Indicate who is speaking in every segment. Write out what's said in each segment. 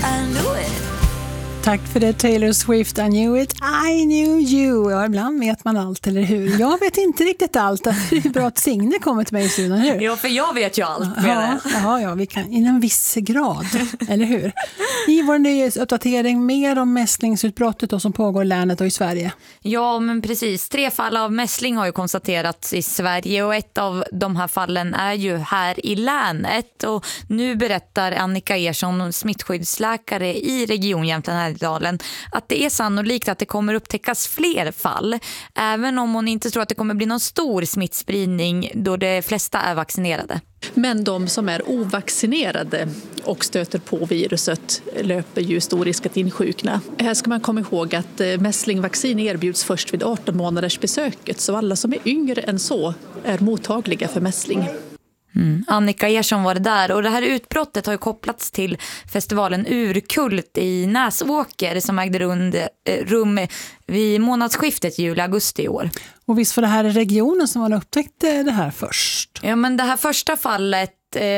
Speaker 1: I knew it.
Speaker 2: Tack för det, Taylor Swift. I knew it, I knew you. Ja, ibland vet man allt, eller hur? Jag vet inte riktigt allt. Det är bra att Signe kommer till mig i studion, eller hur?
Speaker 1: Ja, för jag vet ju allt.
Speaker 2: Ja, vi kan i en viss grad, eller hur? I vår nyhetsuppdatering mer om mässlingsutbrottet då, som pågår i länet och i Sverige.
Speaker 1: Ja, men precis. 3 fall av mässling har ju konstaterats i Sverige och ett av de här fallen är ju här i länet. Och nu berättar Annika Ersson, smittskyddsläkare i Region Jämtland Härjedalen, att det är sannolikt att det kommer upptäckas fler fall, även om hon inte tror att det kommer bli någon stor smittspridning då de flesta är vaccinerade.
Speaker 3: Men de som är ovaccinerade och stöter på viruset löper ju stor risk att insjukna. Här ska man komma ihåg att mässlingvaccin erbjuds först vid 18 månaders besöket, så alla som är yngre än så är mottagliga för mässling.
Speaker 1: Annika Ersson var det där, och det här utbrottet har ju kopplats till festivalen Urkult i Näsåker som ägde rum vid månadsskiftet juli-augusti i år.
Speaker 2: Och visst var det här i regionen som man upptäckte det här först?
Speaker 1: Ja, men det här första fallet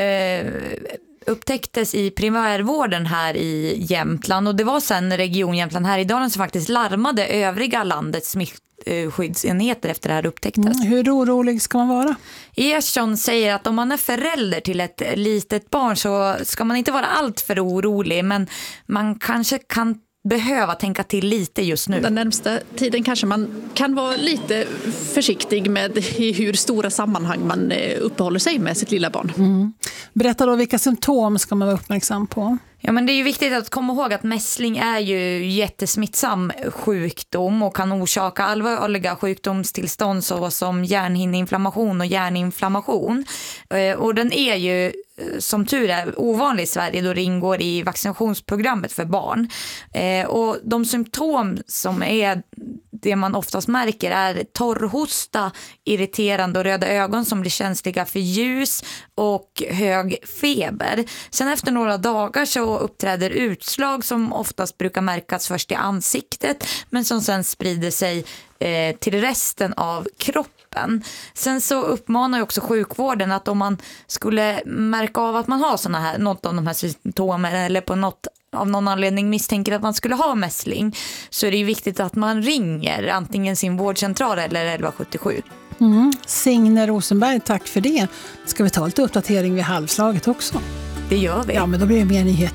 Speaker 1: upptäcktes i primärvården här i Jämtland, och det var sen Region Jämtland Härjedalen som faktiskt larmade övriga landets smittskyddsenheter efter det här upptäcktes.
Speaker 2: Hur orolig ska man vara?
Speaker 1: Ersson säger att om man är förälder till ett litet barn så ska man inte vara allt för orolig, men man kanske kan behöva tänka till lite just nu.
Speaker 3: Den närmsta tiden kanske man kan vara lite försiktig med i hur stora sammanhang man uppehåller sig med sitt lilla barn.
Speaker 2: Berätta då, vilka symptom ska man vara uppmärksam på?
Speaker 1: Ja, men det är ju viktigt att komma ihåg att mässling är ju jättesmittsam sjukdom och kan orsaka allvarliga sjukdomstillstånd såsom hjärnhinneinflammation och hjärninflammation. Och den är ju som tur är ovanlig i Sverige då det ingår i vaccinationsprogrammet för barn. Och de symptom som är det man oftast märker är torrhosta, irriterande och röda ögon som blir känsliga för ljus och hög feber. Sen efter några dagar så uppträder utslag som oftast brukar märkas först i ansiktet, men som sen sprider sig till resten av kroppen. Sen så uppmanar ju också sjukvården att om man skulle märka av att man har något av de här symptomen eller på något av någon anledning misstänker att man skulle ha mässling, så är det ju viktigt att man ringer antingen sin vårdcentral eller 1177.
Speaker 2: Signe Rosenberg, tack för det. Ska vi ta lite uppdatering vid halvslaget också?
Speaker 1: Det gör vi.
Speaker 2: Ja, men då blir det mer nyheter.